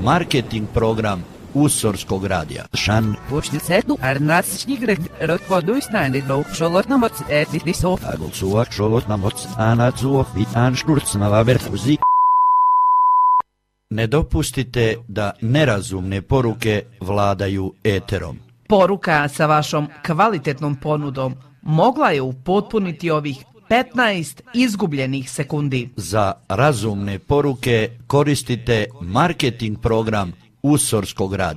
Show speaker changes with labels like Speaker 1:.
Speaker 1: marketing program Usorskog radija.
Speaker 2: Počnicetu arnatsnigret rotvoduisnäänidlo šolotnamots etiso.
Speaker 1: Agolsuak šolotnamots anatsuof i anšturcnavaverfuzi. Ne dopustite da nerazumne poruke vladaju eterom.
Speaker 3: Poruka sa vašom kvalitetnom ponudom mogla je upotpuniti ovih 15 izgubljenih sekundi.
Speaker 1: Za razumne poruke koristite marketing program Usorskog radija.